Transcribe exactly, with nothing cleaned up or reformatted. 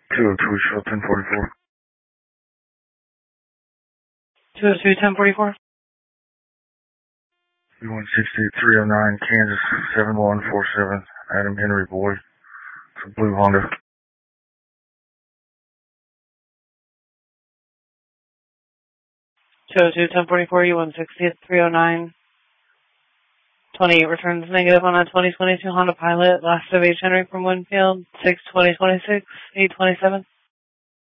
two oh two, show ten forty-four. two oh two, ten forty-four. B one sixty-eight, three oh nine, Kansas, seven one four seven, Adam Henry Boyd. It's a blue Honda. two oh two, ten forty-four, U one sixty-eight, three oh nine. twenty-eight returns negative on a twenty twenty-two Honda Pilot. Last of H. Henry from Winfield, six twenty twenty-six, eight twenty-seven.